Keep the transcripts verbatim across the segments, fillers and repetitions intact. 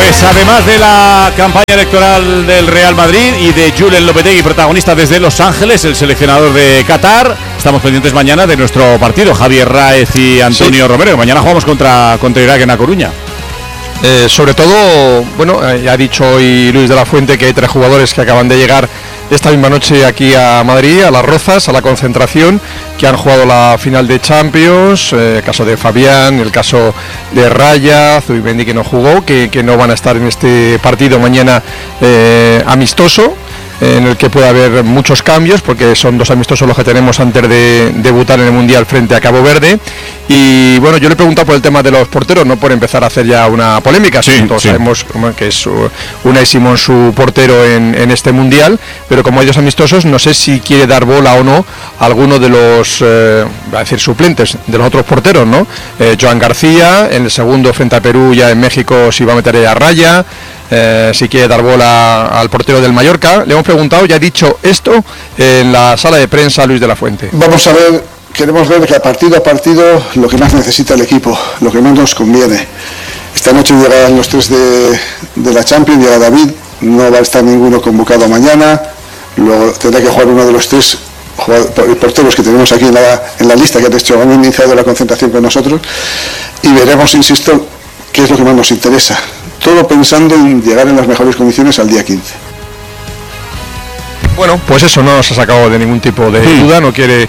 Pues además de la campaña electoral del Real Madrid y de Julen Lopetegui, protagonista desde Los Ángeles, el seleccionador de Qatar, estamos pendientes mañana de nuestro partido, Javier Raez y Antonio sí. Romero. Mañana jugamos contra, contra Irak en A Coruña. Eh, sobre todo, bueno, eh, ya ha dicho hoy Luis de la Fuente que hay tres jugadores que acaban de llegar esta misma noche aquí a Madrid, a Las Rozas, a la concentración, que han jugado la final de Champions, eh, el caso de Fabián, el caso de Raya, Zubimendi que no jugó, que, que no van a estar en este partido mañana eh, amistoso, en el que puede haber muchos cambios, porque son dos amistosos los que tenemos antes de debutar en el Mundial frente a Cabo Verde. Y bueno, yo le he preguntado por el tema de los porteros, no por empezar a hacer ya una polémica, sí, todos sí. sabemos que es Unai Simón su portero en, en este Mundial, pero como hay dos amistosos, no sé si quiere dar bola o no a alguno de los, eh, va a decir suplentes, de los otros porteros, ¿no? Eh, Joan García, en el segundo frente a Perú, ya en México, si va a meter a Raya. Eh, si quiere dar bola al portero del Mallorca. Le hemos preguntado, ya ha dicho esto en la sala de prensa Luis de la Fuente. Vamos a ver, queremos ver que a partido a partido lo que más necesita el equipo, lo que más nos conviene. Esta noche llegarán los tres de, de la Champions, llega David, no va a estar ninguno convocado mañana, luego tendrá que jugar uno de los tres porteros que tenemos aquí en la, en la lista, que han, hecho, han iniciado la concentración con nosotros, y veremos, insisto, qué es lo que más nos interesa. Todo pensando en llegar en las mejores condiciones al día quince. Bueno, pues eso no se ha sacado de ningún tipo de sí. duda, no quiere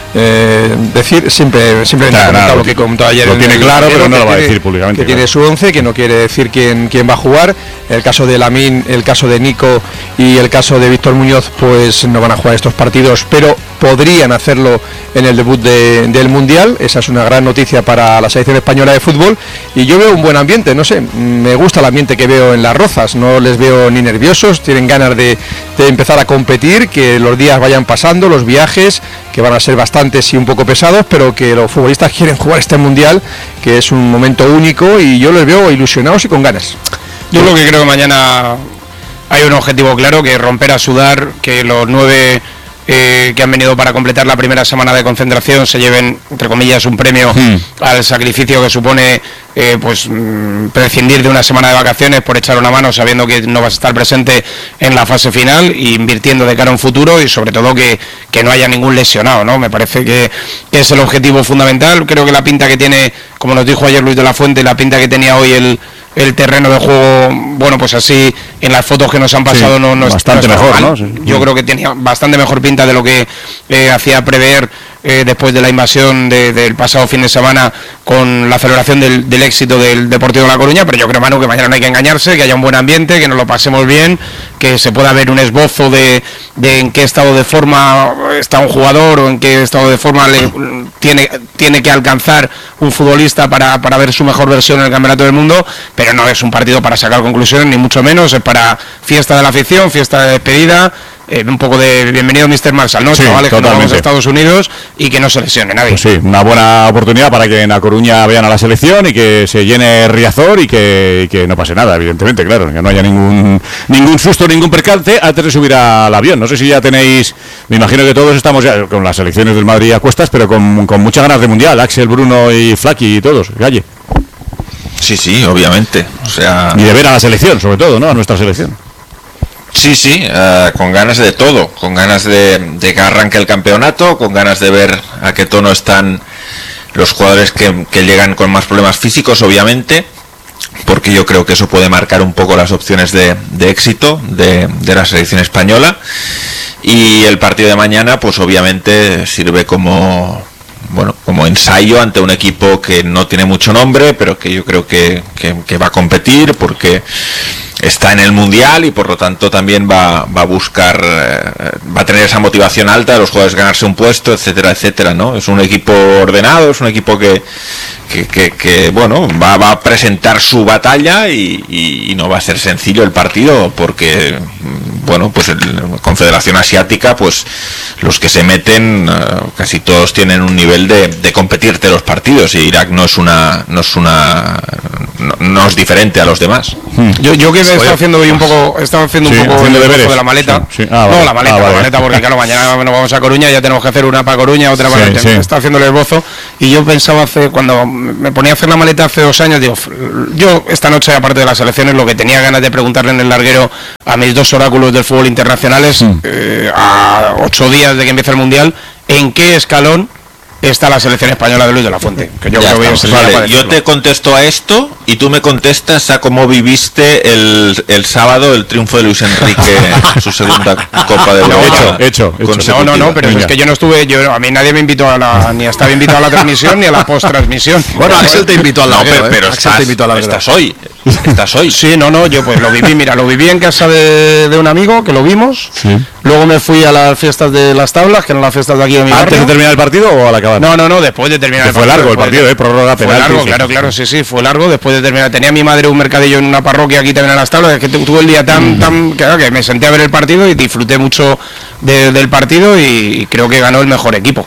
eh, decir, siempre simplemente ha comentado lo que comentó ayer. Lo tiene claro, pero no lo va a decir públicamente. Que tiene su once, que no quiere decir quién, quién va a jugar. El caso de Lamine, el caso de Nico y el caso de Víctor Muñoz, pues no van a jugar estos partidos, pero podrían hacerlo en el debut de, del Mundial. Esa es una gran noticia para la selección española de fútbol, y yo veo un buen ambiente, no sé, me gusta el ambiente que veo en Las Rozas, no les veo ni nerviosos, tienen ganas de, de empezar a competir, que los días vayan pasando, los viajes, que van a ser bastantes y un poco pesados, pero que los futbolistas quieren jugar este Mundial, que es un momento único, y yo les veo ilusionados y con ganas. Yo lo que creo que mañana hay un objetivo claro, que es romper a sudar, que los nueve Eh, que han venido para completar la primera semana de concentración se lleven, entre comillas, un premio mm. al sacrificio que supone eh, pues mm, prescindir de una semana de vacaciones por echar una mano sabiendo que no vas a estar presente en la fase final, e invirtiendo de cara a un futuro, y sobre todo que, que no haya ningún lesionado, ¿no? Me parece que, que es el objetivo fundamental. Creo que la pinta que tiene, como nos dijo ayer Luis de la Fuente, la pinta que tenía hoy el el terreno de juego, bueno, pues así en las fotos que nos han pasado sí, no, no bastante no mejor, ¿no? Sí. Yo creo que tenía bastante mejor pinta de lo que eh, hacía prever eh, después de la invasión de, del pasado fin de semana, con la celebración del, del éxito del Deportivo de La Coruña. Pero yo creo, Manu, que mañana no hay que engañarse, que haya un buen ambiente, que nos lo pasemos bien, que se pueda ver un esbozo de, de en qué estado de forma está un jugador, o en qué estado de forma le, tiene, tiene que alcanzar un futbolista para, para ver su mejor versión en el Campeonato del Mundo. Pero no es un partido para sacar conclusiones, ni mucho menos. Es para fiesta de la afición, fiesta de despedida, eh, un poco de bienvenido mister Marshall, ¿no? Sí, Chavales, totalmente. que nos vamos a Estados Unidos y que no se lesione nadie. Pues sí, una buena oportunidad para que en A Coruña vean a la selección y que se llene Riazor, y que, y que no pase nada, evidentemente, claro, que no haya ningún ningún susto, ningún percance antes de subir al avión. No sé si ya tenéis, me imagino que todos estamos ya con las selecciones del Madrid a cuestas, pero con, con muchas ganas de Mundial, Axel, Bruno y Flaki y todos, Galle. Sí, sí, obviamente. O sea, y de ver a la selección, sobre todo, ¿no? A nuestra selección. Sí, sí, uh, con ganas de todo, con ganas de, de que arranque el campeonato, con ganas de ver a qué tono están los jugadores que, que llegan con más problemas físicos, obviamente, porque yo creo que eso puede marcar un poco las opciones de, de éxito de, de la selección española. Y el partido de mañana, pues obviamente sirve como... bueno, como ensayo ante un equipo que no tiene mucho nombre, pero que yo creo que, que, que va a competir, porque está en el Mundial, y por lo tanto también va, va a buscar, eh, va a tener esa motivación alta de los jugadores, ganarse un puesto, etcétera, etcétera, ¿no? Es un equipo ordenado, es un equipo que, que, que, que bueno, va, va a presentar su batalla, y, y, y no va a ser sencillo el partido, porque, bueno, pues la Confederación Asiática, pues los que se meten, uh, casi todos tienen un nivel de, de competirte los partidos, y Irak no es una, no es una, no, no es diferente a los demás. Yo, yo que he estado haciendo hoy un poco, estaba haciendo un sí, poco el deberes de la maleta, sí, sí. Ah, vale. no la maleta, ah, vale. la maleta, porque claro, mañana nos vamos a Coruña, ya tenemos que hacer una para Coruña, otra para, sí, sí. está haciendo el esbozo, y yo pensaba hace, cuando me ponía a hacer la maleta hace dos años, digo, yo esta noche, aparte de las elecciones, lo que tenía ganas de preguntarle en el larguero a mis dos oráculos del fútbol internacional es, mm. eh, a ocho días de que empiece el Mundial, ¿en qué escalón está la selección española de Luis de la Fuente? Que yo ya creo que vale, yo te contesto a esto y tú me contestas a cómo viviste el, el sábado el triunfo de Luis Enrique en su segunda Copa de Europa. Hecho, hecho, hecho. No, no, no, pero es que yo no estuve, yo a mí nadie me invitó a la, ni estaba invitado a la transmisión ni a la post-transmisión. Bueno, Axel te invitó a la no, pero, pero Axel estás, te invitó a la estás hoy. Estás hoy. Sí, no, no, yo pues lo viví, mira, lo viví en casa de, de un amigo que lo vimos. Sí. Luego me fui a las fiestas de las tablas, que eran las fiestas de aquí de mi barrio. ¿Antes de terminar el partido o al acabar? No, no, no, después de terminar el partido. Fue largo el partido, eh, prórroga, penalti. Fue largo, claro, claro, sí, sí, fue largo. Después de terminar, tenía mi madre un mercadillo en una parroquia aquí también en las tablas, es que tuve el día tan, mm. tan, claro, que me senté a ver el partido y disfruté mucho de, del partido y, y creo que ganó el mejor equipo.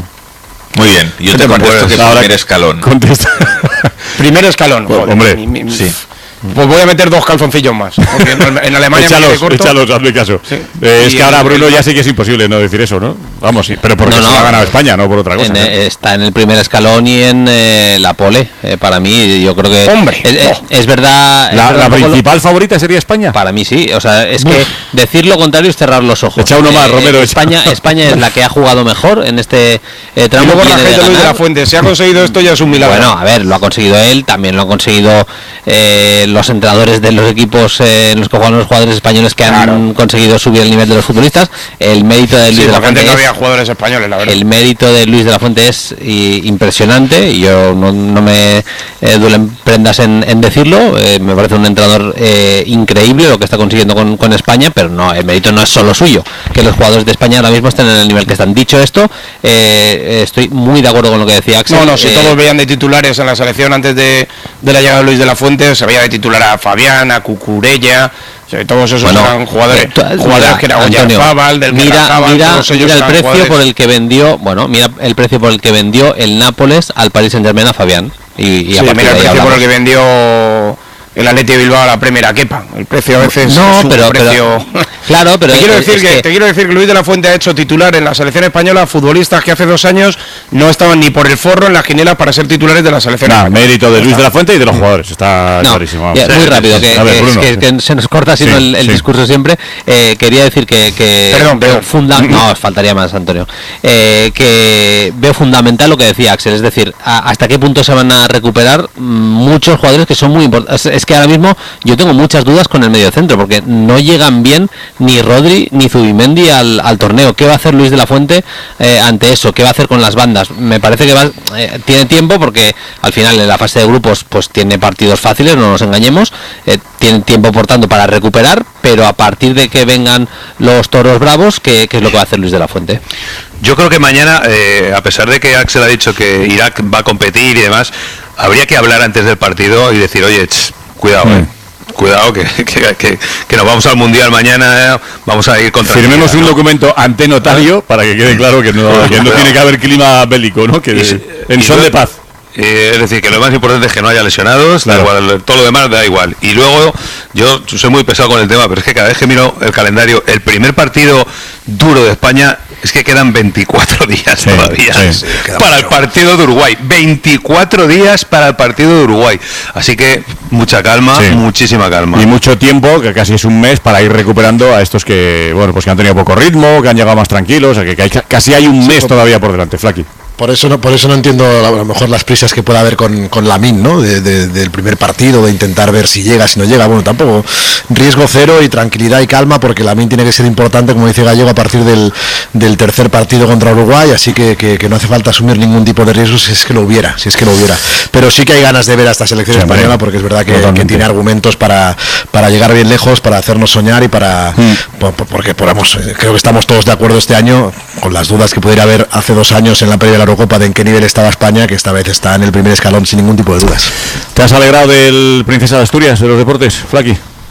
Muy bien, yo te, te contesto que ahora primer escalón. Contesta. Primer escalón, pues, joder, hombre, mi, mi, sí. Pues voy a meter dos calzoncillos más. En, en Alemania échalos, me échalos, hazme caso. Sí. Eh, es y que ahora, Bruno, el... ya sé que es imposible no decir eso, ¿no? Vamos, sí, pero porque no, no, se ha ganado España, no por otra cosa. En, ¿no? Está en el primer escalón y en eh, la pole. Eh, para mí, yo creo que. ¡Hombre! Es, es, es verdad. ¿La, es verdad la principal lo... favorita sería España? Para mí sí. O sea, es Uf. que decir lo contrario es cerrar los ojos. Echa uno más, eh, Romero. España, España es la que ha jugado mejor en este eh, tramo. Y luego la gente Luis de la Fuente. Si ha conseguido esto, ya es un milagro. Bueno, a ver, lo ha conseguido él, también lo han conseguido eh, los entrenadores de los equipos eh, en los que juegan los jugadores españoles que han claro. conseguido subir el nivel de los futbolistas. El mérito de Luis sí, de la Fuente no es, había jugadores españoles, la verdad. El mérito de Luis de la Fuente es y, impresionante y yo no, no me eh, duelen prendas en, en decirlo. Eh, me parece un entrenador eh, increíble lo que está consiguiendo con, con España, pero no, el mérito no es solo suyo. Que los jugadores de España ahora mismo estén en el nivel que están. Dicho esto, eh, estoy muy de acuerdo con lo que decía Axel. No, no, si eh, todos veían de titulares en la selección antes de, de la llegada de Luis de la Fuente, se veía de titular a Fabián, a Cucurella. O sea, todos esos bueno, eran jugadores, eh, tú, jugadores mira, que era Oyarzabal, del mira, Cajabal, mira, todos ellos mira el precio jugadores. por el que vendió, bueno, mira el precio por el que vendió el Nápoles al Paris Saint-Germain a Fabián. Y, y sí, a mira el precio por el que vendió el Athletic de Bilbao a la Primera Kepa. El precio a veces no, es un pero, precio. Pero, claro, pero te quiero es, decir es que, que... te quiero decir que Luis de la Fuente ha hecho titular en la selección española futbolistas que hace dos años no estaban ni por el forro en las quinielas para ser titulares de la selección. Nah, mérito de Luis de la Fuente y de los jugadores, está no, clarísimo. Ya, muy rápido, que, ver, que, que, que se nos corta sino sí, el, el sí. discurso siempre. Eh, quería decir que, que perdón, veo perdón. Funda no, faltaría más, Antonio. Eh, que veo fundamental lo que decía Axel, es decir, a, hasta qué punto se van a recuperar muchos jugadores que son muy importantes. Es, es que ahora mismo yo tengo muchas dudas con el mediocentro porque no llegan bien ni Rodri ni Zubimendi al, al torneo. ¿Qué va a hacer Luis de la Fuente eh, ante eso? ¿Qué va a hacer con las bandas? Me parece que va, eh, tiene tiempo porque al final en la fase de grupos pues tiene partidos fáciles, no nos engañemos, eh, tiene tiempo por tanto para recuperar, pero a partir de que vengan los toros bravos, ¿qué, qué es lo que va a hacer Luis de la Fuente? Yo creo que mañana, eh, a pesar de que Axel ha dicho que Irak va a competir y demás, habría que hablar antes del partido y decir, oye, ch, cuidado, mm. eh. Cuidado, que, que, que, que nos vamos al Mundial mañana, eh, vamos a ir contra... Firmemos un ¿no? documento ante notario para que quede claro que no, que no tiene que haber clima bélico, ¿no? Que de, en son de paz. Eh, es decir, que lo más importante es que no haya lesionados, claro. da igual, todo lo demás da igual. Y luego, yo soy muy pesado con el tema, pero es que cada vez que miro el calendario, el primer partido duro de España es que quedan veinticuatro días sí, todavía sí, para el partido de Uruguay. veinticuatro días para el partido de Uruguay. Así que mucha calma, sí. muchísima calma. Y mucho tiempo, que casi es un mes, para ir recuperando a estos que, bueno, pues que han tenido poco ritmo, que han llegado más tranquilos, o sea, que hay, casi hay un mes sí, todavía por delante, Flaqui. Por eso no, por eso no entiendo a lo mejor las prisas que pueda haber con, con Lamine, ¿no? De, de, del primer partido, de intentar ver si llega, si no llega. Bueno, tampoco riesgo cero y tranquilidad y calma, porque Lamine tiene que ser importante, como dice Gallego, a partir del, del tercer partido contra Uruguay, así que, que, que no hace falta asumir ningún tipo de riesgo si es que lo hubiera, si es que lo hubiera. Pero sí que hay ganas de ver a esta selección sí, española, porque es verdad que, que tiene argumentos para, para llegar bien lejos, para hacernos soñar y para mm. por, porque podamos, creo que estamos todos de acuerdo este año, con las dudas que pudiera haber hace dos años en la previa de la Eurocopa de en qué nivel estaba España, que esta vez está en el primer escalón sin ningún tipo de dudas. ¿Te has alegrado del Princesa de Asturias de los deportes, Flaqui?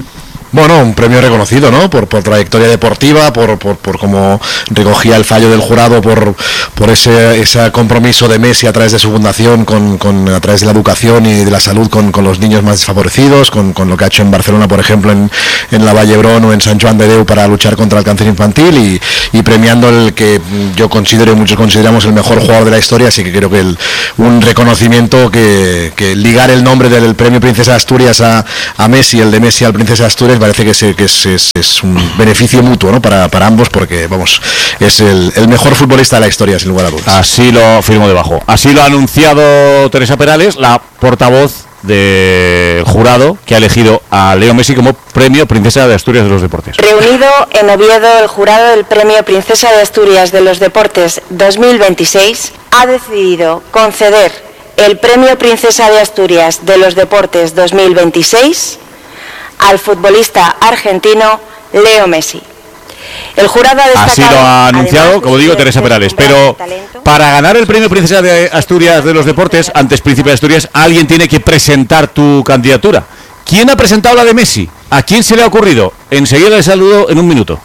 Bueno, un premio reconocido, ¿no? Por, por trayectoria deportiva, por, por, por cómo recogía el fallo del jurado, por, por ese, ese compromiso de Messi a través de su fundación, con, con, a través de la educación y de la salud con, con los niños más desfavorecidos, con, con lo que ha hecho en Barcelona, por ejemplo, en, en la Vallebron o en Sant Joan de Déu para luchar contra el cáncer infantil y, y premiando el que yo considero y muchos consideramos el mejor jugador de la historia, así que creo que el, un reconocimiento que, que ligar el nombre del premio Princesa de Asturias a, a Messi, el de Messi al Princesa de Asturias, parece que, es, que es, es, es un beneficio mutuo, ¿no? para, para ambos, porque vamos, es el, el mejor futbolista de la historia, sin lugar a dudas. Así lo firmo debajo. Así lo ha anunciado Teresa Perales, la portavoz del jurado que ha elegido a Leo Messi como premio Princesa de Asturias de los Deportes. Reunido en Oviedo, el jurado del premio Princesa de Asturias de los Deportes dos mil veintiséis ha decidido conceder el premio Princesa de Asturias de los Deportes dos mil veintiséis al futbolista argentino Leo Messi. El jurado ha Así lo ha anunciado, como digo, Teresa Perales. Pero para ganar el premio Princesa de Asturias de los Deportes, antes Príncipe de Asturias, alguien tiene que presentar tu candidatura. ¿Quién ha presentado la de Messi? ¿A quién se le ha ocurrido? Enseguida le saludo en un minuto.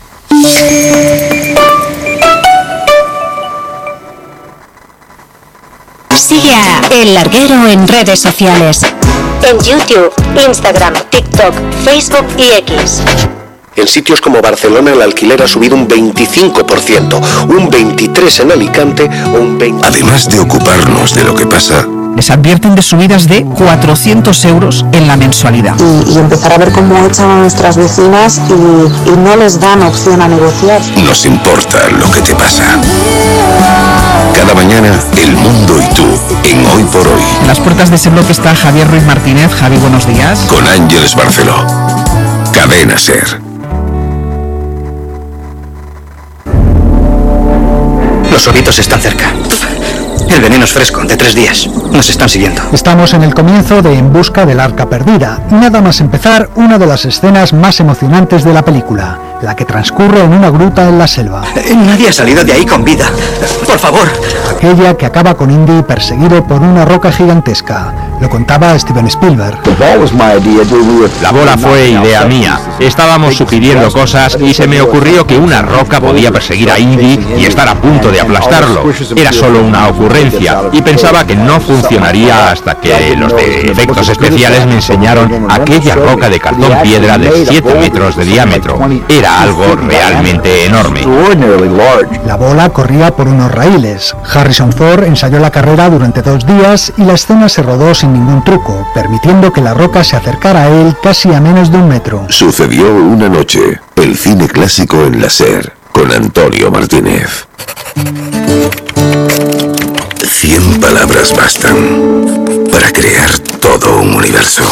Sigue a El Larguero en redes sociales. En YouTube, Instagram, TikTok, Facebook y X. En sitios como Barcelona el alquiler ha subido un veinticinco por ciento, un veintitrés por ciento en Alicante o un veinte por ciento. Además de ocuparnos de lo que pasa, les advierten de subidas de cuatrocientos euros en la mensualidad. Y, y empezar a ver cómo echan a nuestras vecinas y, y no les dan opción a negociar. Nos importa lo que te pasa. Cada mañana, el mundo y tú, en Hoy por Hoy. En las puertas de ese bloque está Javier Ruiz Martínez. Javi, buenos días. Con Ángeles Barceló. Cadena SER. Los orbitos están cerca. El veneno es fresco, de tres días. Nos están siguiendo. Estamos en el comienzo de En busca del arca perdida. Y nada más empezar, una de las escenas más emocionantes de la película, la que transcurre en una gruta en la selva. Nadie ha salido de ahí con vida. Por favor. Aquella que acaba con Indy perseguido por una roca gigantesca. Lo contaba Steven Spielberg. La bola fue idea mía. Estábamos sugiriendo cosas y se me ocurrió que una roca podía perseguir a Indy y estar a punto de aplastarlo. Era solo una ocurrencia y pensaba que no funcionaría hasta que los de efectos especiales me enseñaron aquella roca de cartón piedra de siete metros de diámetro. Era algo realmente enorme. La bola corría por unos raíles. Harrison Ford ensayó la carrera durante dos días y la escena se rodó sin ningún truco, permitiendo que la roca se acercara a él casi a menos de un metro. Sucedió una noche, el cine clásico en la SER, con Antonio Martínez. Cien palabras bastan para crear todo un universo.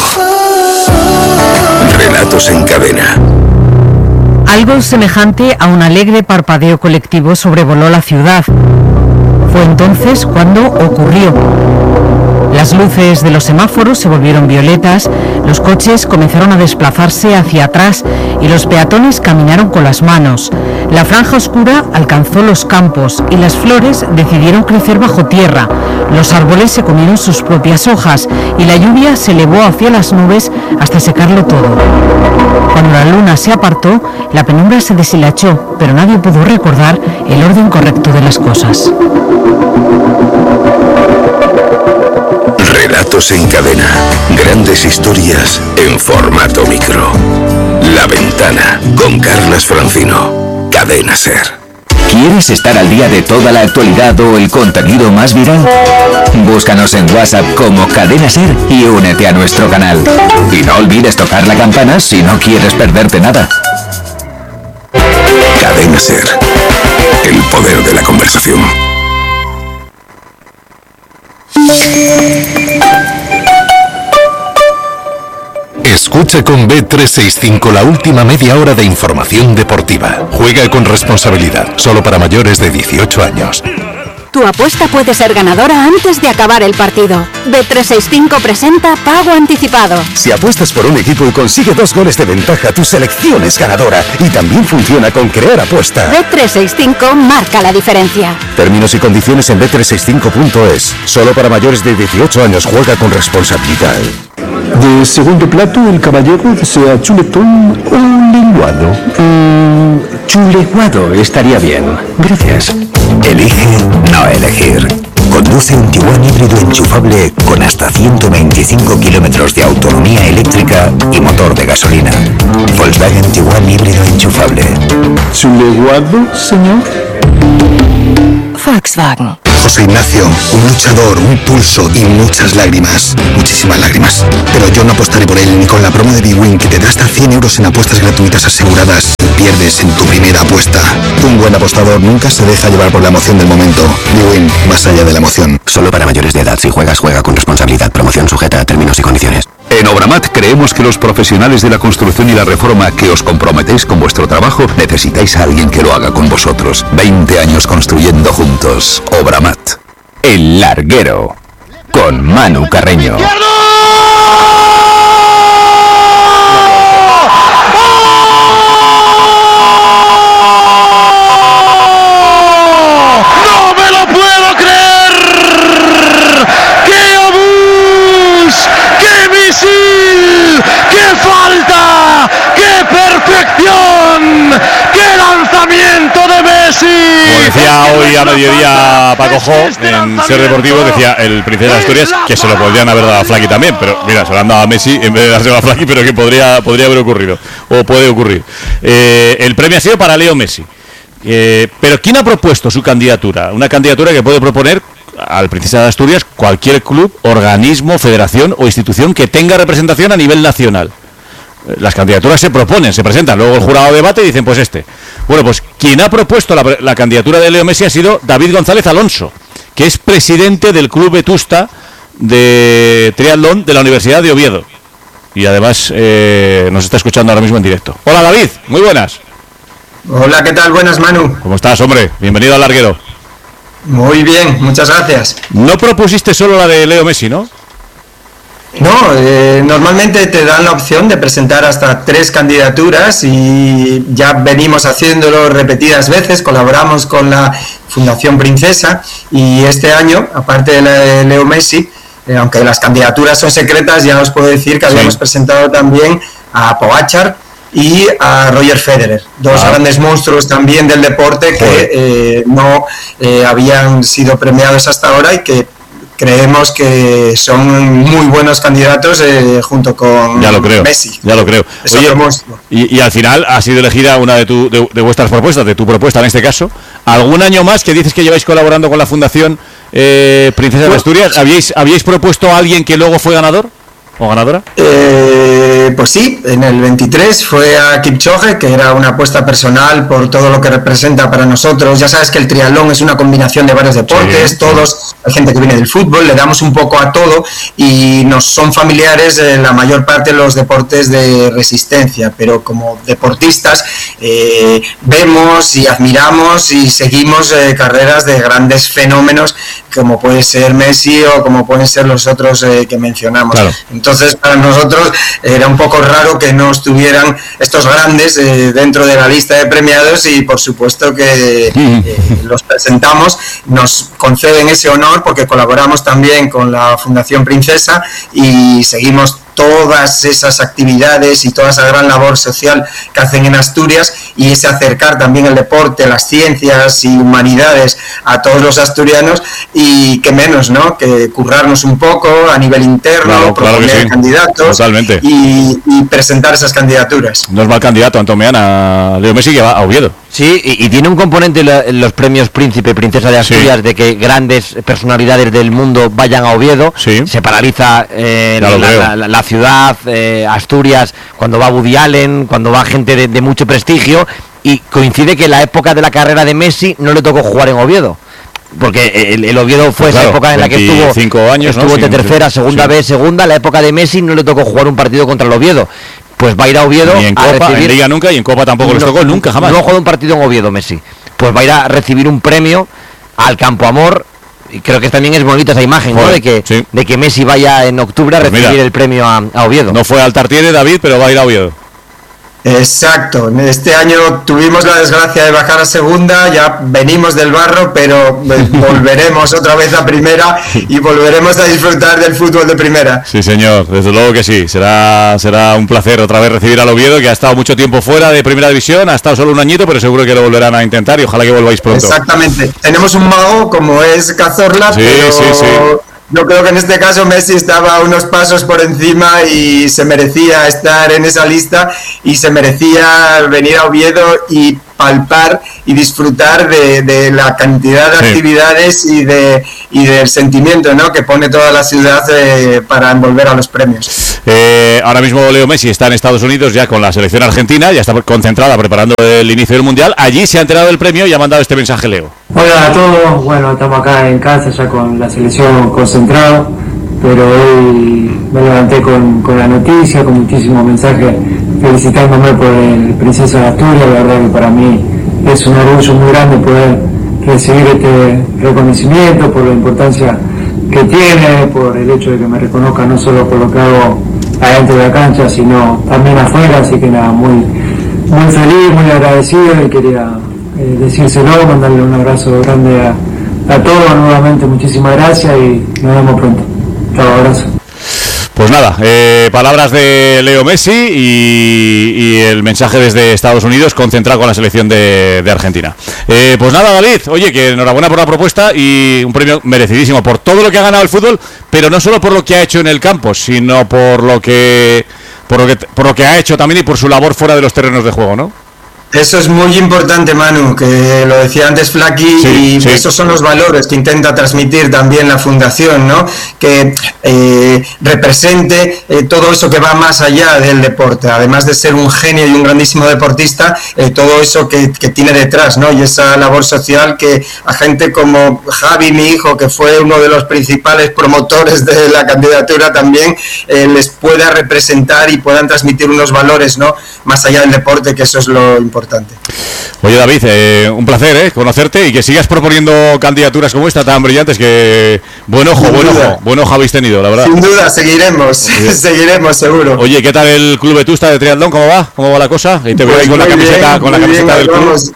Relatos en cadena. Algo semejante a un alegre parpadeo colectivo sobrevoló la ciudad. Fue entonces cuando ocurrió. Las luces de los semáforos se volvieron violetas, los coches comenzaron a desplazarse hacia atrás y los peatones caminaron con las manos. La franja oscura alcanzó los campos y las flores decidieron crecer bajo tierra. Los árboles se comieron sus propias hojas y la lluvia se elevó hacia las nubes hasta secarlo todo. Cuando la luna se apartó, la penumbra se deshilachó, pero nadie pudo recordar el orden correcto de las cosas. Relatos en cadena. Grandes historias en formato micro. La Ventana, con Carlas Francino. Cadena SER. ¿Quieres estar al día de toda la actualidad o el contenido más viral? Búscanos en WhatsApp como Cadena SER y únete a nuestro canal. Y no olvides tocar la campana si no quieres perderte nada. Cadena SER. El poder de la conversación. Escucha con B trescientos sesenta y cinco la última media hora de información deportiva. Juega con responsabilidad, solo para mayores de dieciocho años. Tu apuesta puede ser ganadora antes de acabar el partido. B trescientos sesenta y cinco presenta Pago Anticipado. Si apuestas por un equipo y consigue dos goles de ventaja, tu selección es ganadora. Y también funciona con Crear Apuesta. B trescientos sesenta y cinco marca la diferencia. Términos y condiciones en B trescientos sesenta y cinco punto es. Solo para mayores de dieciocho años. Juega con responsabilidad. De segundo plato, el caballero desea chuletón o lenguado. Mm, chuleguado estaría bien. Gracias. Elige no elegir. Conduce un Tiguan híbrido enchufable con hasta ciento veinticinco kilómetros de autonomía eléctrica y motor de gasolina. Volkswagen Tiguan híbrido enchufable. ¿Chuleguado, señor? Volkswagen. José Ignacio, un luchador, un pulso y muchas lágrimas. Muchísimas lágrimas. Pero yo no apostaré por él ni con la promo de B-Win que te da hasta cien euros en apuestas gratuitas aseguradas si pierdes en tu primera apuesta. Un buen apostador nunca se deja llevar por la emoción del momento. B-Win, más allá de la emoción. Solo para mayores de edad. Si juegas, juega con responsabilidad. Promoción sujeta a términos y condiciones. En Obramat creemos que los profesionales de la construcción y la reforma que os comprometéis con vuestro trabajo necesitáis a alguien que lo haga con vosotros. veinte años construyendo juntos. Obramat. El Larguero, con Manu Carreño. ¡No me lo puedo creer! ¡Qué obús! ¡Qué misil! ¡Qué falta! ¡Qué perfección! ¡Qué lanzamiento de Messi! Como decía hoy a mediodía Paco Jo en Ser Deportivo, decía el Princesa de Asturias que se lo podrían haber dado a Flaky también, pero mira, se lo han dado a Messi en vez de dárselo a Flaky, pero que podría, podría haber ocurrido, o puede ocurrir. Eh, el premio ha sido para Leo Messi. Eh, pero ¿quién ha propuesto su candidatura? Una candidatura que puede proponer al Princesa de Asturias cualquier club, organismo, federación o institución que tenga representación a nivel nacional. Las candidaturas se proponen, se presentan, luego el jurado debate y dicen, pues este. Bueno, pues quien ha propuesto la, la candidatura de Leo Messi ha sido David González Alonso, que es presidente del Club Vetusta de Triatlón de la Universidad de Oviedo. Y además eh, nos está escuchando ahora mismo en directo. Hola David, muy buenas. Hola, ¿qué tal? Buenas, Manu. ¿Cómo estás, hombre? Bienvenido al Larguero. Muy bien, muchas gracias. No propusiste solo la de Leo Messi, ¿no? No, eh, normalmente te dan la opción de presentar hasta tres candidaturas y ya venimos haciéndolo repetidas veces, colaboramos con la Fundación Princesa y este año, aparte de la de Leo Messi, eh, aunque las candidaturas son secretas, ya os puedo decir que habíamos sí. presentado también a Pogačar y a Roger Federer, dos ah. grandes monstruos también del deporte que eh, no eh, habían sido premiados hasta ahora y que creemos que son muy buenos candidatos eh, junto con ya lo creo, Messi. Ya lo creo. Oye, y, y al final ha sido elegida una de, tu, de, de vuestras propuestas, de tu propuesta en este caso. ¿Algún año más que dices que lleváis colaborando con la Fundación eh, Princesa de Asturias? ¿Habíais, ¿Habíais propuesto a alguien que luego fue ganador o ganadora? Eh, pues sí, en el veintitrés fue a Kipchoge, que era una apuesta personal por todo lo que representa para nosotros. Ya sabes que el triatlón es una combinación de varios deportes, sí, todos, hay gente que viene del fútbol, le damos un poco a todo y nos son familiares eh, la mayor parte de los deportes de resistencia, pero como deportistas eh, vemos y admiramos y seguimos eh, carreras de grandes fenómenos como puede ser Messi o como pueden ser los otros eh, que mencionamos. Claro. Entonces, para nosotros era un poco raro que no estuvieran estos grandes eh, dentro de la lista de premiados y por supuesto que eh, los presentamos, nos conceden ese honor porque colaboramos también con la Fundación Princesa y seguimos todas esas actividades y toda esa gran labor social que hacen en Asturias y ese acercar también el deporte, las ciencias y humanidades a todos los asturianos y que menos, ¿no? Que currarnos un poco a nivel interno, claro, proponer claro sí. candidatos y, y presentar esas candidaturas. No es mal candidato, Antomeana, Leo Messi que va a Oviedo. Sí, y, y tiene un componente la, los premios Príncipe y Princesa de Asturias sí. de que grandes personalidades del mundo vayan a Oviedo, sí. se paraliza eh, la, la, la, la ciudad, eh, Asturias, cuando va Woody Allen, cuando va gente de, de mucho prestigio, y coincide que la época de la carrera de Messi no le tocó jugar en Oviedo. Porque el, el Oviedo fue pues claro, esa época en la que estuvo cinco años, estuvo ¿no? de tercera, segunda sí. B, segunda, la época de Messi no le tocó jugar un partido contra el Oviedo. Pues va a ir a Oviedo ni en a Copa, recibir... en Liga nunca y en Copa tampoco no, les tocó, nunca, jamás. No ha jugado un partido en Oviedo Messi. Pues va a ir a recibir un premio al Campo Amor. Y creo que también es bonita esa imagen, Joder, ¿no? De que, sí. de que Messi vaya en octubre a pues recibir mira, el premio a, a Oviedo. No fue al Tartiere, David, pero va a ir a Oviedo. Exacto, este año tuvimos la desgracia de bajar a segunda, ya venimos del barro, pero volveremos otra vez a primera y volveremos a disfrutar del fútbol de primera. Sí, señor, desde luego que sí, será será un placer otra vez recibir al Oviedo, que ha estado mucho tiempo fuera de primera división, ha estado solo un añito, pero seguro que lo volverán a intentar y ojalá que volváis pronto. Exactamente, tenemos un mago como es Cazorla, sí, pero... sí, sí. Yo creo que en este caso Messi estaba unos pasos por encima y se merecía estar en esa lista y se merecía venir a Oviedo y palpar y disfrutar de, de la cantidad de sí. actividades y de y del sentimiento, ¿no?, que pone toda la ciudad eh, para envolver a los premios. Eh, ahora mismo Leo Messi está en Estados Unidos ya con la selección argentina, ya está concentrada preparando el inicio del Mundial. Allí se ha enterado del premio y ha mandado este mensaje, Leo. Hola a todos, bueno, estamos acá en casa ya con la selección concentrado, pero hoy me levanté con, con la noticia, con muchísimos mensajes felicitándome por el Princesa de Asturias. La verdad que para mí es un orgullo muy grande poder recibir este reconocimiento por la importancia que tiene, por el hecho de que me reconozca no solo por lo que hago adentro de la cancha, sino también afuera, así que nada, muy, muy feliz, muy agradecido y quería eh, decírselo, mandarle un abrazo grande a, a todos, nuevamente muchísimas gracias y nos vemos pronto. Chao, abrazo. Pues nada, eh, palabras de Leo Messi y, y el mensaje desde Estados Unidos concentrado con la selección de, de Argentina. Eh, pues nada, David, oye, que enhorabuena por la propuesta y un premio merecidísimo por todo lo que ha ganado el fútbol, pero no solo por lo que ha hecho en el campo, sino por lo que por lo que, por lo que ha hecho también y por su labor fuera de los terrenos de juego, ¿no? Eso es muy importante, Manu, que lo decía antes Flaki, sí, y sí. esos son los valores que intenta transmitir también la Fundación, ¿no? Que eh, represente eh, todo eso que va más allá del deporte, además de ser un genio y un grandísimo deportista, eh, todo eso que, que tiene detrás, ¿no? Y esa labor social que a gente como Javi, mi hijo, que fue uno de los principales promotores de la candidatura también, eh, les pueda representar y puedan transmitir unos valores, ¿no?, más allá del deporte, que eso es lo importante. Oye, David, eh, un placer eh, conocerte y que sigas proponiendo candidaturas como esta tan brillantes, que buen ojo, Sin buen duda. ojo, buen ojo habéis tenido, la verdad. Sin duda, seguiremos, seguiremos seguro. Oye, ¿qué tal el Club Vetusta de triatlón? ¿Cómo va? ¿Cómo va la cosa? Y te veo ahí con la camiseta, bien, con la camiseta bien, del club. Vamos.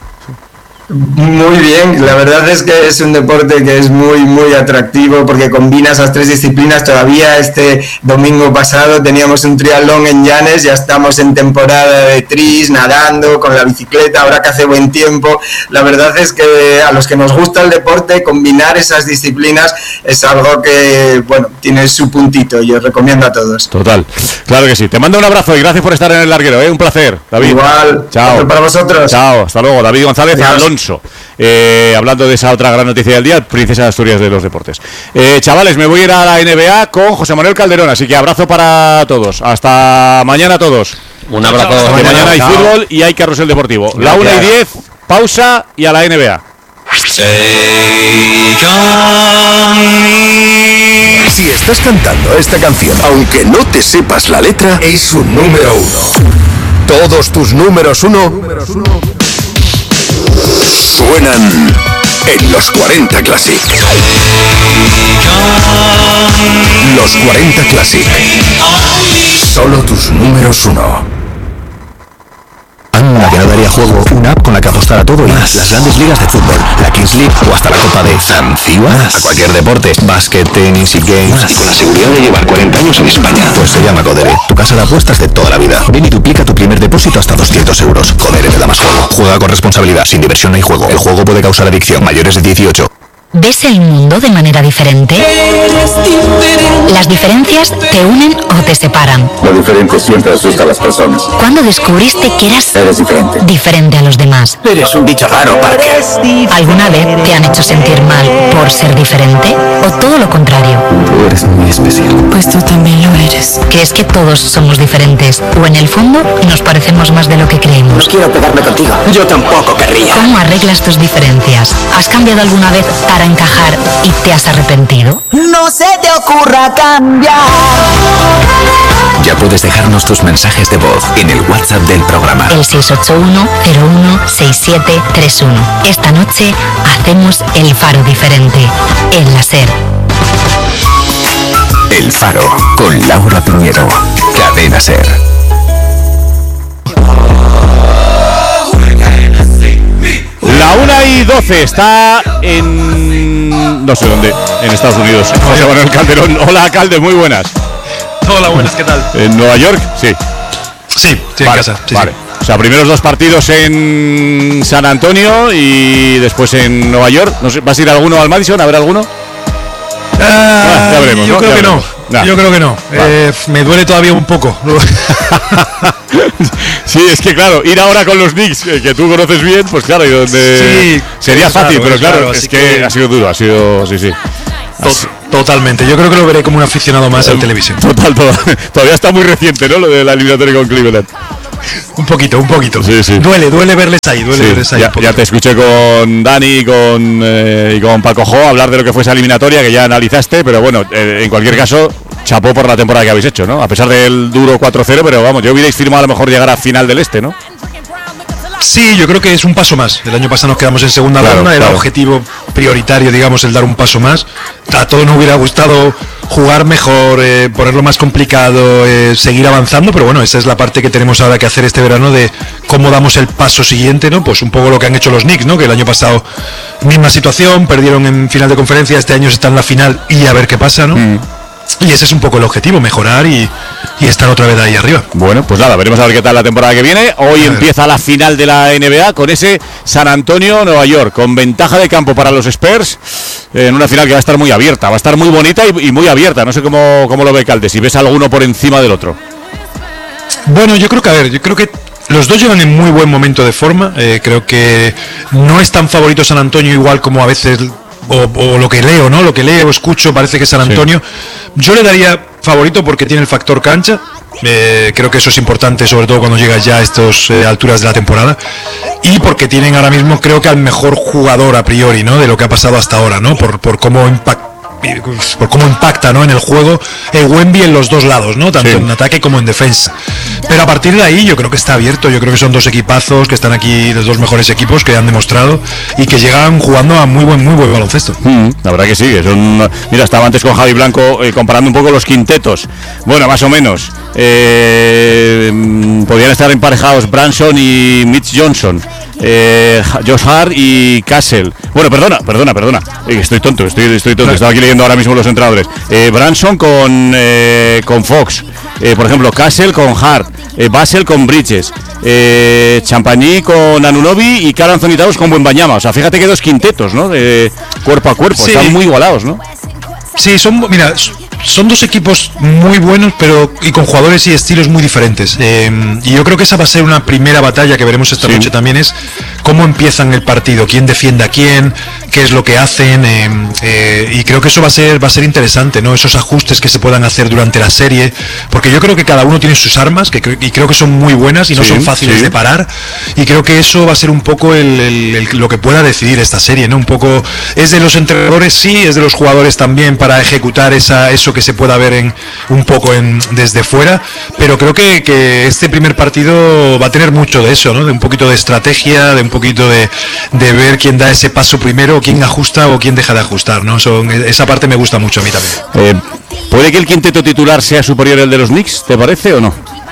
Muy bien, la verdad es que es un deporte que es muy muy atractivo porque combina esas tres disciplinas. Todavía este domingo pasado teníamos un triatlón en Llanes, ya estamos en temporada de tris, nadando, con la bicicleta, ahora que hace buen tiempo. La verdad es que a los que nos gusta el deporte, combinar esas disciplinas es algo que, bueno, tiene su puntito y os recomiendo a todos. Total, claro que sí. Te mando un abrazo y gracias por estar en el larguero, ¿eh? Un placer, David. Igual, chao. Para vosotros. Chao, hasta luego. David González, Alonso. Eh, hablando de esa otra gran noticia del día, Princesa de Asturias de los deportes. Eh, chavales, me voy a ir a la N B A con José Manuel Calderón, así que abrazo para todos. Hasta mañana a todos. Un abrazo. Hasta mañana, mañana hay fútbol y hay carrusel deportivo. Gracias. La una y diez, pausa y a la N B A. Si estás cantando esta canción, aunque no te sepas la letra, es un número uno. Todos tus números uno, números uno suenan en los cuarenta Classic. Los cuarenta Classic. Solo tus números uno. Anda, que no daría juego una app con la que apostar a todo y más. Las grandes ligas de fútbol, la Kings League o hasta la Copa de Zanzíbar. A cualquier deporte, básquet, tenis y games. Más. Y con la seguridad de llevar cuarenta años en España. Pues se llama Codere, tu casa de apuestas de toda la vida. Ven y duplica tu primer depósito hasta doscientos euros. Codere te da más juego. Juega con responsabilidad, sin diversión no hay juego. El juego puede causar adicción. Mayores de dieciocho. ¿Ves el mundo de manera diferente? ¿Las diferencias te unen o te separan? Lo diferente siempre asusta a las personas. ¿Cuándo descubriste que eras Eres diferente. diferente a los demás? Eres un bicho raro, Parker. ¿Alguna vez te han hecho sentir mal por ser diferente? ¿O todo lo contrario? Tú eres muy especial. Pues tú también lo eres. ¿Crees que todos somos diferentes? ¿O en el fondo nos parecemos más de lo que creemos? No quiero pegarme contigo. Yo tampoco querría. ¿Cómo arreglas tus diferencias? ¿Has cambiado alguna vez para encajar y te has arrepentido? No se te ocurra cambiar. Ya puedes dejarnos tus mensajes de voz en el WhatsApp del programa. El seis ocho uno cero uno seis siete tres uno. Esta noche hacemos el faro diferente. En la SER. El Faro con Laura Piñero. Cadena SER. y doce, está en... no sé dónde, en Estados Unidos. José Manuel Calderón. Hola, Calde, muy buenas. Hola, buenas, ¿qué tal? ¿En Nueva York? Sí. Sí, sí, vale, en casa. Sí, vale. sí. O sea, primeros dos partidos en San Antonio y después en Nueva York. No sé, ¿vas a ir alguno al Madison? ¿A ver alguno? Ah, ya veremos, yo ¿no? creo Ya que veremos. no. Nah. Yo creo que no. Vale. Eh, me duele todavía un poco. Sí, es que claro, ir ahora con los Knicks, eh, que tú conoces bien, pues claro, y donde Sí, sería es fácil, raro, pero es claro, raro, es así que, que- ha sido duro, ha sido, sí, sí. To- Totalmente. Yo creo que lo veré como un aficionado más al televisión. Total, total. Todavía está muy reciente, ¿no? Lo de la eliminatoria con Cleveland. Un poquito, un poquito. Sí, sí. Duele, duele verles ahí, duele Sí, verles ahí. ya, un poquito. ya te escuché con Dani y con, eh, y con Paco Jo hablar de lo que fue esa eliminatoria que ya analizaste, pero bueno, eh, en cualquier caso, chapó por la temporada que habéis hecho, ¿no? A pesar del duro cuatro cero, pero vamos, ya hubierais firmado a lo mejor llegar a final del este, ¿no? Sí, yo creo que es un paso más. El año pasado nos quedamos en segunda Claro, ronda, era claro. objetivo prioritario, digamos, el dar un paso más. A todos nos hubiera gustado jugar mejor, eh, ponerlo más complicado, eh, seguir avanzando, pero bueno, esa es la parte que tenemos ahora que hacer este verano de cómo damos el paso siguiente, ¿no? Pues un poco lo que han hecho los Knicks, ¿no? Que el año pasado misma situación, perdieron en final de conferencia, este año está en la final y a ver qué pasa, ¿no? Mm. Y ese es un poco el objetivo, mejorar y, y estar otra vez ahí arriba. Bueno, pues nada, veremos a ver qué tal la temporada que viene. Hoy empieza la final de la N B A con ese San Antonio-Nueva York, con ventaja de campo para los Spurs, eh, en una final que va a estar muy abierta, va a estar muy bonita y, y muy abierta. No sé cómo, cómo lo ve Calde, si ves alguno por encima del otro. Bueno, yo creo que, a ver, yo creo que los dos llevan en muy buen momento de forma. Eh, creo que no es tan favorito San Antonio igual como a veces, o, o lo que leo, ¿no? Lo que leo o escucho parece que San Antonio. Yo le daría favorito porque tiene el factor cancha. Eh, creo que eso es importante, sobre todo cuando llegas ya a estas eh, alturas de la temporada. Y porque tienen ahora mismo, creo que al mejor jugador a priori, ¿no? De lo que ha pasado hasta ahora, ¿no? Por, por cómo impacta. Por cómo impacta, ¿no? En el juego el Wemby en los dos lados, ¿no? Tanto Sí. en ataque como en defensa. Pero a partir de ahí yo creo que está abierto, yo creo que son dos equipazos que están aquí, los dos mejores equipos que han demostrado y que llegan jugando a muy buen muy buen baloncesto. Mm, la verdad que sí, que son. Mira, estaba antes con Javi Blanco eh, comparando un poco los quintetos. Bueno, más o menos. Eh, mm, podrían estar emparejados Branson y Mitch Johnson. Eh, Josh Hart y Castle. Bueno, perdona, perdona, perdona. Eh, estoy tonto, estoy, estoy tonto. Estaba aquí leyendo ahora mismo los entrenadores. Eh, Branson con, eh, con Fox. Eh, por ejemplo, Castle con Hart. Eh, Basel con Bridges. Eh, Champagny con Anunoby y Karl Anthony Towns con Wembanyama. O sea, fíjate que dos quintetos, ¿no? De cuerpo a cuerpo. Sí. Están muy igualados, ¿no? Sí, son, mira, son dos equipos muy buenos, pero y con jugadores y estilos muy diferentes. Eh, y yo creo que esa va a ser una primera batalla que veremos esta Sí. noche también, es cómo empiezan el partido, quién defiende a quién, qué es lo que hacen, eh, eh, y creo que eso va a ser va a ser interesante, ¿no? Esos ajustes que se puedan hacer durante la serie, porque yo creo que cada uno tiene sus armas, que cre- y creo que son muy buenas y no Sí, son fáciles sí. de parar, y creo que eso va a ser un poco el, el- el- lo que pueda decidir esta serie, ¿no? Un poco es de los entrenadores, sí, es de los jugadores también para ejecutar esa eso que se pueda ver en un poco en desde fuera, pero creo que, que este primer partido va a tener mucho de eso, ¿no? De un poquito de estrategia, de un poquito de, de ver quién da ese paso primero, quién ajusta o quién deja de ajustar, ¿no? Son, esa parte me gusta mucho a mí también. Eh, ¿Puede que el quinteto titular sea superior al de los Knicks? ¿Te parece o no?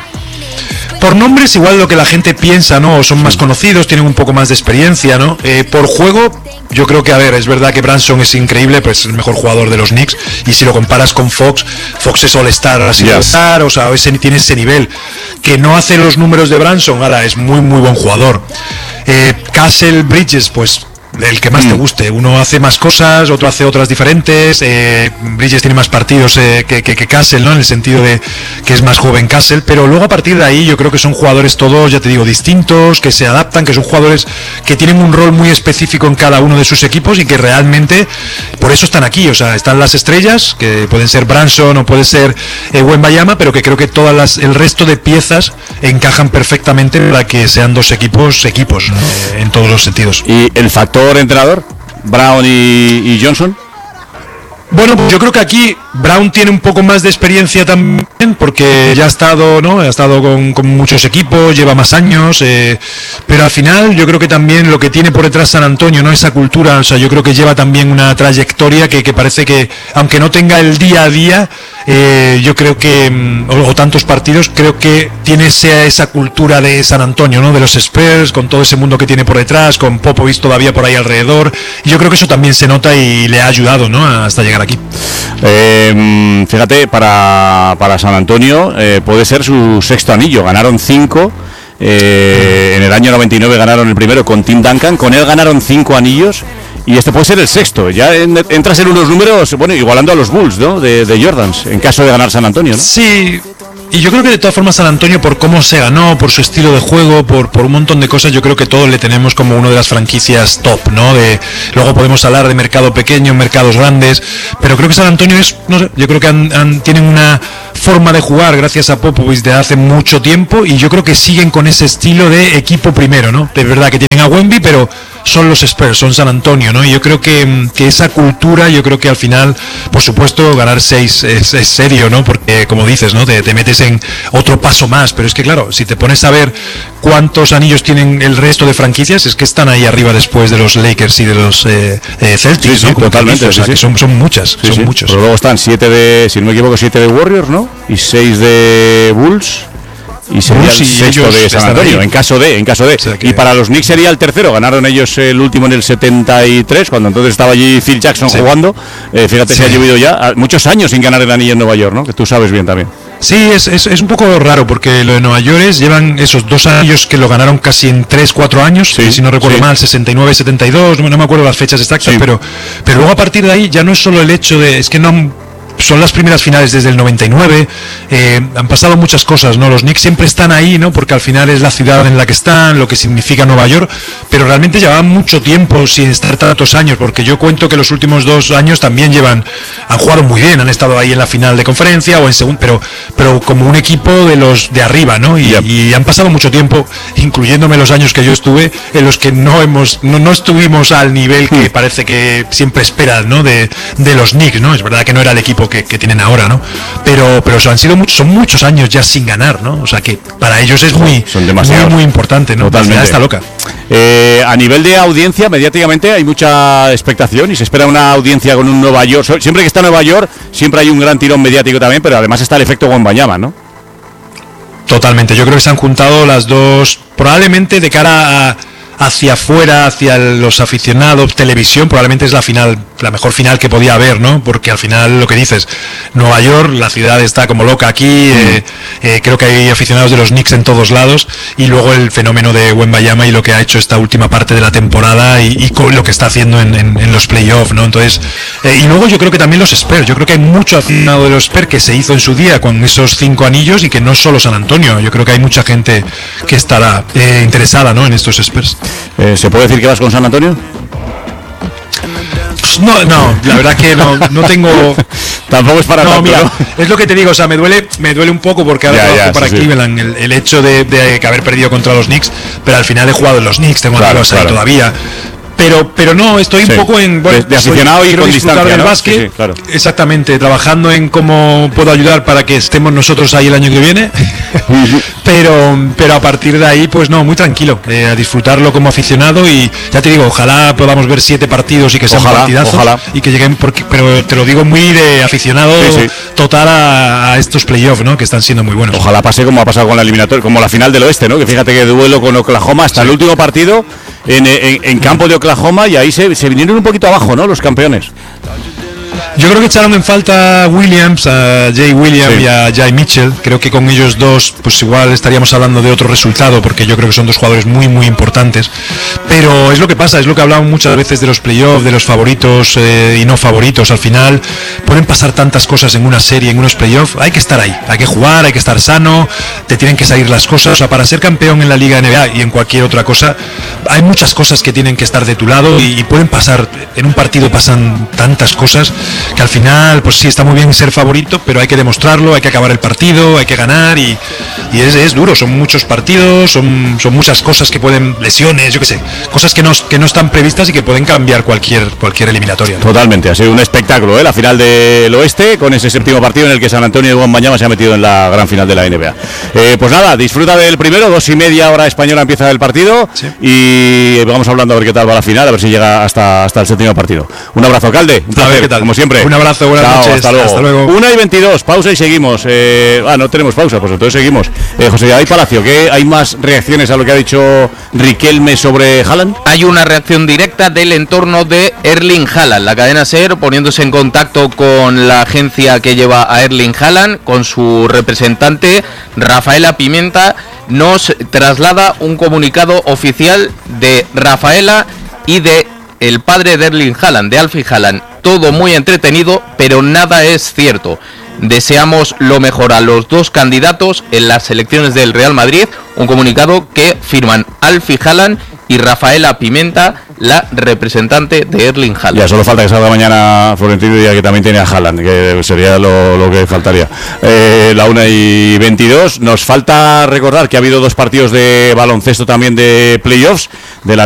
Por nombres igual lo que la gente piensa, ¿no? O son más conocidos, tienen un poco más de experiencia, ¿no? Eh, por juego, yo creo que, a ver, es verdad que Branson es increíble, pues es el mejor jugador de los Knicks, y si lo comparas con Fox, Fox es All-Star, ha sido Yes. All-Star, o sea, ese, tiene ese nivel. Que no hace los números de Branson, ahora es muy, muy buen jugador. Eh, Castle, Bridges, pues el que más te guste. Uno hace más cosas, otro hace otras diferentes. Eh, Bridges tiene más partidos eh, que, que, que Castle, ¿no? En el sentido de que es más joven Castle. Pero luego a partir de ahí yo creo que son jugadores todos, ya te digo, distintos, que se adaptan, que son jugadores que tienen un rol muy específico en cada uno de sus equipos y que realmente por eso están aquí. O sea, están las estrellas, que pueden ser Branson o puede ser eh, Wembanyama, pero que creo que todas las, el resto de piezas encajan perfectamente para que sean dos equipos, equipos eh, en todos los sentidos. ¿Y el factor entrenador? Brown y, y Johnson. Bueno, pues yo creo que aquí Brown tiene un poco más de experiencia también, porque ya ha estado, ¿no? Ha estado con, con muchos equipos, lleva más años, eh, pero pero al final yo creo que también lo que tiene por detrás San Antonio, ¿no? Esa cultura, o sea, yo creo que lleva también una trayectoria que, que parece que, aunque no tenga el día a día, eh, yo creo que, o, o tantos partidos, creo que tiene esa, esa cultura de San Antonio, ¿no? De los Spurs, con todo ese mundo que tiene por detrás, con Popovich todavía por ahí alrededor, y yo creo que eso también se nota y le ha ayudado, ¿no? Hasta llegar aquí. Eh, fíjate, para, para San Antonio eh, puede ser su sexto anillo, ganaron cinco. Eh, en el año noventa y nueve ganaron el primero con Tim Duncan, con él ganaron cinco anillos y este puede ser el sexto. Ya en, entras en unos números, bueno, igualando a los Bulls, ¿no? De, de Jordans, en caso de ganar San Antonio, ¿no? Sí. Y yo creo que de todas formas San Antonio, por cómo se ganó, por su estilo de juego, por, por un montón de cosas, yo creo que todos le tenemos como una de las franquicias top, ¿no? De, luego podemos hablar de mercado pequeño, mercados grandes, pero creo que San Antonio es, no sé, yo creo que han, han, tienen una forma de jugar gracias a Popovich de hace mucho tiempo y yo creo que siguen con ese estilo de equipo primero, ¿no? De verdad que tienen a Wemby, pero son los Spurs, son San Antonio, ¿no? Y yo creo que, que esa cultura, yo creo que al final, por supuesto, ganar seis es, es serio, ¿no? Porque, como dices, ¿no? Te, te metes en otro paso más, pero es que, claro, si te pones a ver cuántos anillos tienen el resto de franquicias, es que están ahí arriba después de los Lakers y de los eh, eh, Celtics, sí, sí, ¿no? totalmente, dices, sí, o sea, sí. que son, son muchas, Sí, son sí. muchos. Pero luego están siete de, si no me equivoco, siete de Warriors, ¿no? Y seis de Bulls. Y sería Bulls el y sexto ellos de San están Antonio, ahí. en caso de, en caso de. O sea que- Y para los Knicks sería el tercero, ganaron ellos el último en el setenta y tres, cuando entonces estaba allí Phil Jackson Sí. jugando. Eh, fíjate, Sí. se ha llovido ya ah, muchos años sin ganar el anillo en Nueva York, ¿no? Que tú sabes bien también. Sí, es, es, es un poco raro porque lo de Nueva York es, llevan esos dos años que lo ganaron casi en tres, cuatro años, Sí, si no recuerdo sí. mal, sesenta y nueve, setenta y dos, no, no me acuerdo las fechas exactas, Sí. pero, pero luego a partir de ahí ya no es solo el hecho de, es que no han- son las primeras finales desde el noventa y nueve, eh, han pasado muchas cosas, ¿no? Los Knicks siempre están ahí, ¿no? Porque al final es la ciudad en la que están, lo que significa Nueva York, pero realmente llevaban mucho tiempo sin estar tantos años, porque yo cuento que los últimos dos años también llevan, han jugado muy bien, han estado ahí en la final de conferencia o en segundo, pero, pero como un equipo de los de arriba, ¿no? Y, Yep. y han pasado mucho tiempo, incluyéndome los años que yo estuve, en los que no hemos, no, no estuvimos al nivel que parece que siempre esperan, ¿no? De, de los Knicks, ¿no? Es verdad que no era el equipo que, que tienen ahora, ¿no? Pero, pero eso han sido muchos, son muchos años ya sin ganar, ¿no? O sea que para ellos es muy, Son demasiados. muy, muy importante, ¿no? Totalmente. La ciudad está loca. Eh, a nivel de audiencia, mediáticamente hay mucha expectación y se espera una audiencia con un Nueva York. So- Siempre que está Nueva York, siempre hay un gran tirón mediático también, pero además está el efecto Wembanyama, ¿no? Totalmente, yo creo que se han juntado las dos, probablemente de cara a, hacia afuera, hacia los aficionados, televisión, probablemente es la final, la mejor final que podía haber, ¿no? Porque al final lo que dices, Nueva York, la ciudad está como loca aquí, eh, eh, creo que hay aficionados de los Knicks en todos lados, y luego el fenómeno de Wembanyama y lo que ha hecho esta última parte de la temporada y, y con lo que está haciendo en, en- en los playoffs, ¿no? Entonces, eh, y luego yo creo que también los Spurs, yo creo que hay mucho aficionado de los Spurs que se hizo en su día con esos cinco anillos y que no solo San Antonio, yo creo que hay mucha gente que estará eh, interesada, ¿no? En estos Spurs. Eh, ¿Se puede decir que vas con San Antonio? Pues no, no, la verdad que no, no tengo. Tampoco es para No, tanto, mira, ¿no? es lo que te digo, o sea, me duele, me duele un poco porque ahora Ya, trabajo ya, para sí, sí. Cleveland, el, el hecho de, de que haber perdido contra los Knicks, pero al final he jugado en los Knicks, tengo Claro, amigos ahí claro. todavía. Pero, pero no, estoy Sí. un poco en. De- de aficionado y quiero con disfrutar distancia, del ¿no? básquet. Sí, sí, claro. Exactamente, trabajando en cómo puedo ayudar para que estemos nosotros ahí el año que viene. pero, pero a partir de ahí, pues no, muy tranquilo, eh, a disfrutarlo como aficionado y ya te digo, ojalá podamos ver siete partidos y que sean Ojalá, partidazos ojalá. y que lleguen, porque, pero te lo digo muy de aficionado Sí, sí. total a, a estos playoffs, ¿no? Que están siendo muy buenos. Ojalá pase como ha pasado con la eliminatoria, como la final del oeste, ¿no? Que fíjate que duelo con Oklahoma hasta el último partido en, en- en campo de Oklahoma y ahí se, se vinieron un poquito abajo, ¿no? Los campeones. Yo creo que echaron en falta a Williams, a Jay Williams Sí. y a Jay Mitchell. Creo que con ellos dos, pues igual estaríamos hablando de otro resultado, porque yo creo que son dos jugadores muy, muy importantes. Pero es lo que pasa, es lo que hablamos muchas veces de los playoffs, de los favoritos eh, y no favoritos. Al final pueden pasar tantas cosas en una serie, en unos playoffs. Hay que estar ahí, hay que jugar, hay que estar sano, te tienen que salir las cosas. O sea, para ser campeón en la Liga N B A y en cualquier otra cosa, hay muchas cosas que tienen que estar de tu lado y, y pueden pasar, en un partido pasan tantas cosas que al final, pues sí, está muy bien ser favorito, pero hay que demostrarlo, hay que acabar el partido, hay que ganar y, y es, es duro, son muchos partidos, son, son muchas cosas que pueden, lesiones, yo qué sé, cosas que no, que no están previstas y que pueden cambiar cualquier, cualquier eliminatoria, ¿no? Totalmente, ha sido un espectáculo, ¿eh? La final del oeste, con ese séptimo partido en el que San Antonio de Guambañama se ha metido en la gran final de la N B A. Eh, pues nada, disfruta del primero, dos y media hora española empieza el partido, sí. Y vamos hablando a ver qué tal va la final, a ver si llega hasta, hasta el séptimo partido. Un abrazo, Calde, un placer, como siempre. Un abrazo, buenas Chao, noches. Hasta luego. Hasta luego. Una y veintidós, pausa y seguimos. Eh, ah, no tenemos pausa, pues entonces seguimos. Eh, José David Palacio, ¿qué hay más reacciones a lo que ha dicho Riquelme sobre Haaland? Hay una reacción directa del entorno de Erling Haaland. La cadena SER poniéndose en contacto con la agencia que lleva a Erling Haaland, con su representante Rafaela Pimenta, nos traslada un comunicado oficial de Rafaela y de el padre de Erling Haaland, de Alfie Haaland. Todo muy entretenido, pero nada es cierto. Deseamos lo mejor a los dos candidatos en las elecciones del Real Madrid. Un comunicado que firman Alfie Haaland y Rafaela Pimenta, la representante de Erling Haaland. Ya solo falta que salga mañana Florentino y diga que también tiene a Haaland, que sería lo, lo que faltaría. Eh, la una y veintidós. Nos falta recordar que ha habido dos partidos de baloncesto también de playoffs de la